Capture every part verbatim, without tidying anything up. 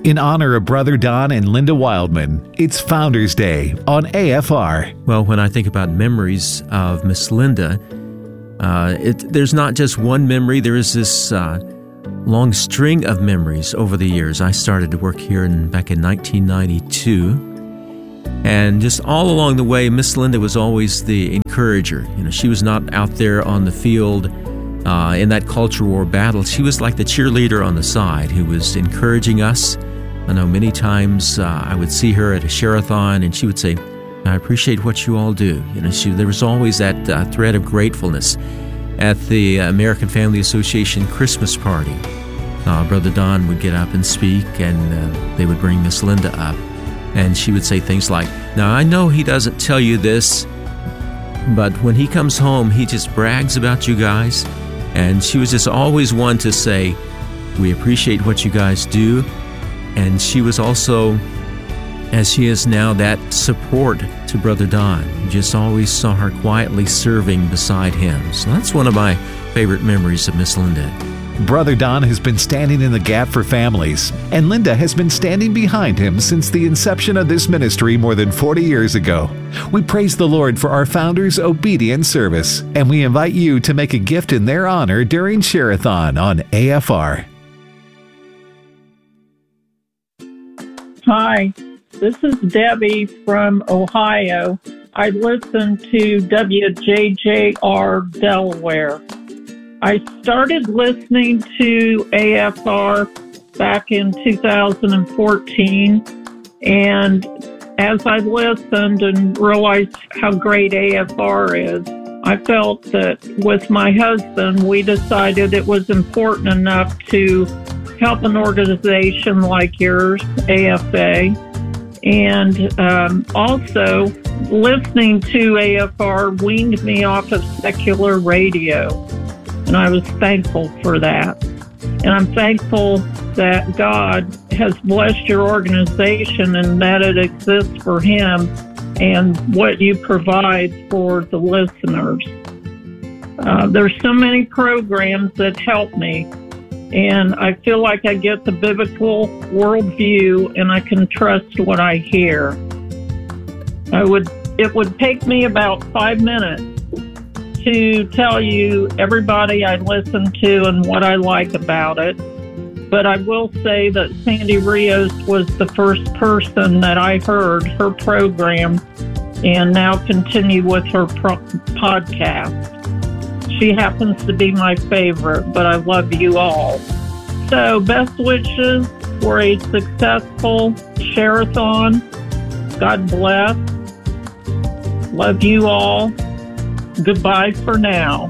In honor of Brother Don and Linda Wildman, it's Founders Day on A F R. Well, when I think about memories of Miss Linda, uh, it, there's not just one memory. There is this uh, long string of memories over the years. I started to work here in, back in nineteen ninety-two, and just all along the way, Miss Linda was always the encourager. You know, she was not out there on the field uh, in that culture war battle. She was like the cheerleader on the side who was encouraging us. I know many times uh, I would see her at a share-a-thon, and she would say, "I appreciate what you all do." You know, she, there was always that uh, thread of gratefulness. At the American Family Association Christmas party, uh, Brother Don would get up and speak, and uh, they would bring Miss Linda up, and she would say things like, "Now, I know he doesn't tell you this, but when he comes home, he just brags about you guys." And she was just always one to say, "We appreciate what you guys do." And she was also, as she is now, that support to Brother Don. You just always saw her quietly serving beside him. So that's one of my favorite memories of Miss Linda. Brother Don has been standing in the gap for families, and Linda has been standing behind him since the inception of this ministry more than forty years ago. We praise the Lord for our founders' obedient service, and we invite you to make a gift in their honor during Share-a-thon on A F R. Hi, this is Debbie from Ohio. I listen to W J J R Delaware. I started listening to A F R back in two thousand fourteen, and as I listened and realized how great A F R is, I felt that with my husband, we decided it was important enough to help an organization like yours, A F A, and um, also listening to A F R weaned me off of secular radio, and I was thankful for that. And I'm thankful that God has blessed your organization and that it exists for Him and what you provide for the listeners. Uh, there's so many programs that help me, and I feel like I get the biblical worldview and I can trust what I hear. I would, it would take me about five minutes to tell you everybody I listen to and what I like about it. But I will say that Sandy Rios was the first person that I heard her program and now continue with her pro- podcast. She happens to be my favorite, but I love you all. So best wishes for a successful Share-a-thon. God bless. Love you all. Goodbye for now.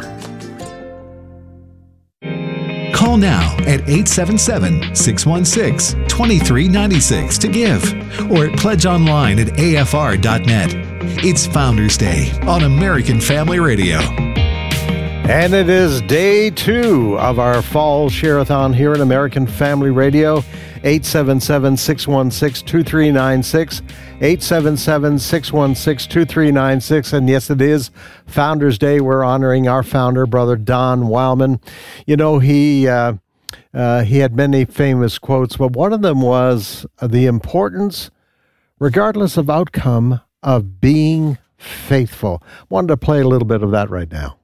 Call now at eight seven seven, six one six, two three nine six to give, or pledge online at A F R dot net. It's Founders Day on American Family Radio. And it is day two of our fall Share-a-thon here at American Family Radio. eight seven seven, six one six, two three nine six, eight seven seven, six one six, two three nine six. And yes, it is Founders Day. We're honoring our founder, Brother Don Wildman. You know, he uh, uh, he had many famous quotes, but one of them was the importance, regardless of outcome, of being faithful. Wanted to play a little bit of that right now.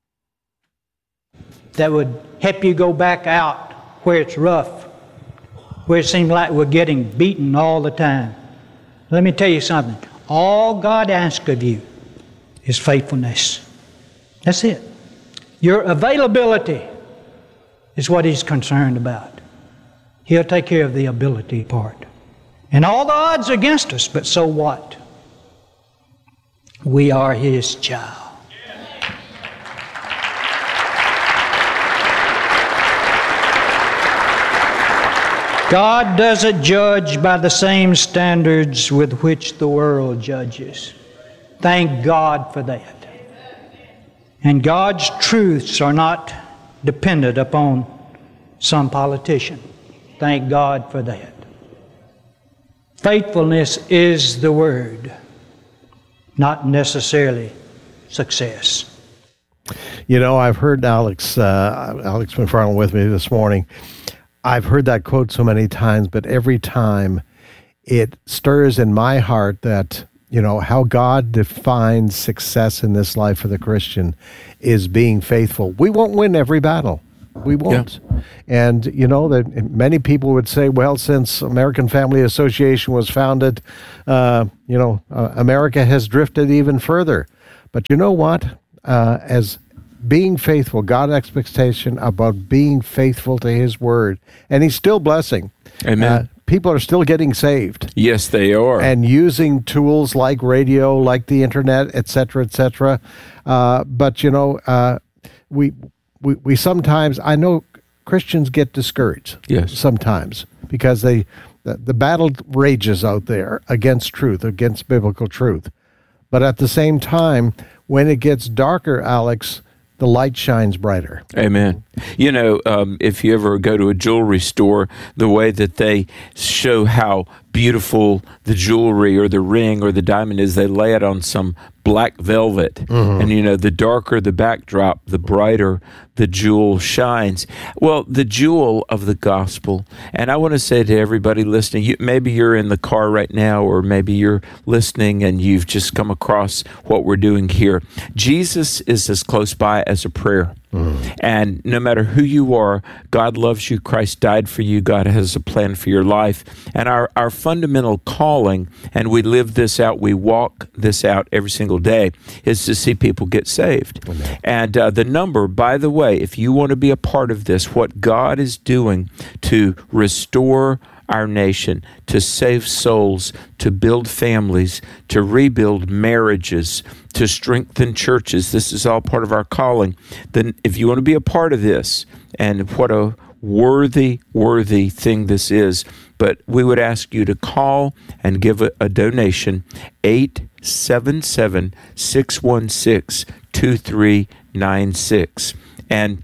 That would help you go back out where it's rough, where it seems like we're getting beaten all the time. Let me tell you something. All God asks of you is faithfulness. That's it. Your availability is what He's concerned about. He'll take care of the ability part. And all the odds are against us, but so what? We are His child. God doesn't judge by the same standards with which the world judges. Thank God for that. And God's truths are not dependent upon some politician. Thank God for that. Faithfulness is the word, not necessarily success. You know, I've heard Alex, uh, Alex McFarland with me this morning. I've heard that quote so many times, but every time it stirs in my heart that, you know, how God defines success in this life for the Christian is being faithful. We won't win every battle. We won't. Yeah. And, you know, that many people would say, well, since American Family Association was founded, uh, you know, uh, America has drifted even further. But you know what? Uh, as being faithful, God's expectation about being faithful to his word, and he's still blessing. Amen. Uh, people are still getting saved. Yes, they are. And using tools like radio, like the internet, et cetera, et cetera. Uh, but, you know, uh, we... We we sometimes, I know Christians get discouraged. Yes. Sometimes because they the, the battle rages out there against truth, against biblical truth. But at the same time, when it gets darker, Alex, the light shines brighter. Amen. You know, um, if you ever go to a jewelry store, the way that they show how beautiful the jewelry or the ring or the diamond is, they lay it on some black velvet. Mm-hmm. And, you know, the darker the backdrop, the brighter the jewel shines. Well, the jewel of the gospel, and I want to say to everybody listening, you, maybe you're in the car right now, or maybe you're listening and you've just come across what we're doing here. Jesus is as close by as a prayer. Mm. And no matter who you are, God loves you. Christ died for you. God has a plan for your life. And our, our fundamental calling, and we live this out, we walk this out every single day, is to see people get saved. Amen. And uh, the number, by the way, if you want to be a part of this, what God is doing to restore our nation, to save souls, to build families, to rebuild marriages, to strengthen churches. This is all part of our calling. Then if you want to be a part of this, and what a worthy, worthy thing this is, but we would ask you to call and give a, a donation, eight seven seven, six one six, two three nine six. And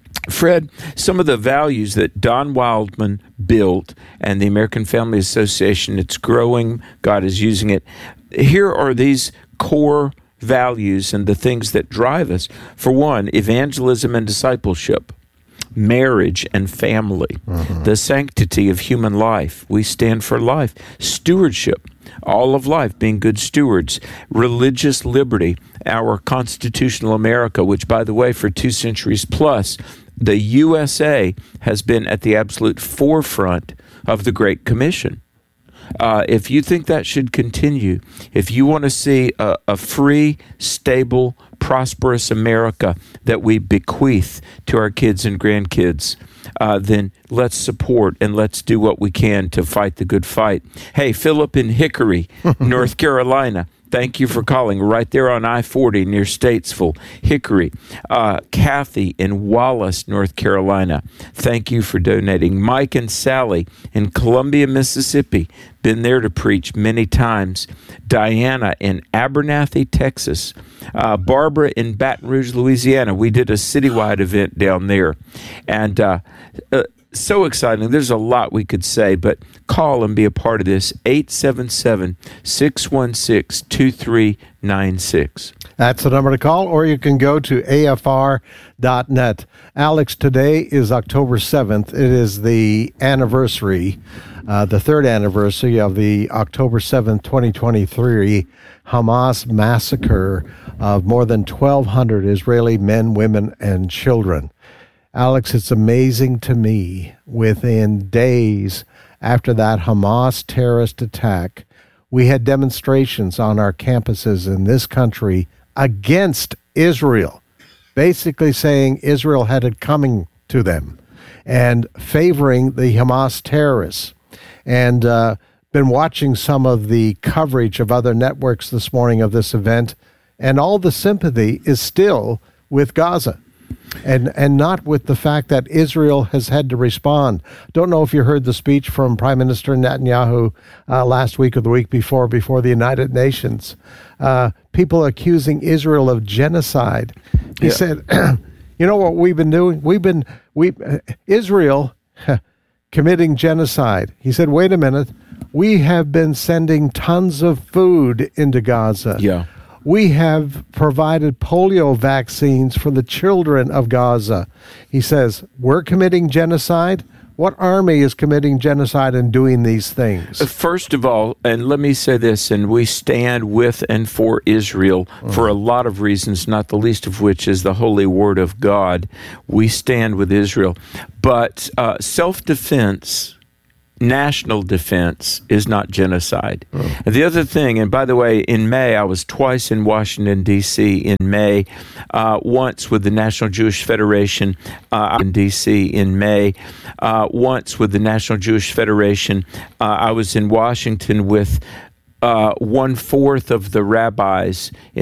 Fred, some of the values that Don Wildman built and the American Family Association, it's growing, God is using it. Here are these core values and the things that drive us. For one, evangelism and discipleship, marriage and family, mm-hmm. the sanctity of human life. We stand for life. Stewardship, all of life, being good stewards. Religious liberty, our constitutional America, which, by the way, for two centuries plus, the U S A has been at the absolute forefront of the Great Commission. Uh, if you think that should continue, if you want to see a, a free, stable, prosperous America that we bequeath to our kids and grandkids, uh, then let's support and let's do what we can to fight the good fight. Hey, Philip in Hickory, North Carolina, thank you for calling, right there on I forty near Statesville, Hickory. Uh, Kathy in Wallace, North Carolina, thank you for donating. Mike and Sally in Columbia, Mississippi, been there to preach many times. Diana in Abernathy, Texas. Uh, Barbara in Baton Rouge, Louisiana. We did a citywide event down there. And uh, uh, so exciting. There's a lot we could say, but call and be a part of this. eight seven seven, six one six, two three nine six. That's the number to call, or you can go to A F R dot net. Alex, today is October seventh. It is the anniversary, uh, the third anniversary of the October seventh, twenty twenty-three Hamas massacre of more than twelve hundred Israeli men, women, and children. Alex, it's amazing to me, within days after that Hamas terrorist attack, we had demonstrations on our campuses in this country against Israel, basically saying Israel had it coming to them and favoring the Hamas terrorists. And uh, been watching some of the coverage of other networks this morning of this event, and all the sympathy is still with Gaza. And and not with the fact that Israel has had to respond. Don't know if you heard the speech from Prime Minister Netanyahu uh, last week or the week before, before the United Nations. Uh, people accusing Israel of genocide. He yeah. said, you know what we've been doing? We've been, we uh, Israel committing genocide. He said, wait a minute. We have been sending tons of food into Gaza. Yeah. We have provided polio vaccines for the children of Gaza. He says, we're committing genocide. what army is committing genocide and doing these things? First of all, and let me say this, and we stand with and for Israel mm. for a lot of reasons, not the least of which is the holy word of God. We stand with Israel. But uh, self-defense, national defense, is not genocide. Mm. And the other thing, and by the way, in May, I was twice in Washington, D C in May, uh, once with the National Jewish Federation uh, in D C in May, uh, once with the National Jewish Federation. Uh, I was in Washington with uh, one-fourth of the rabbis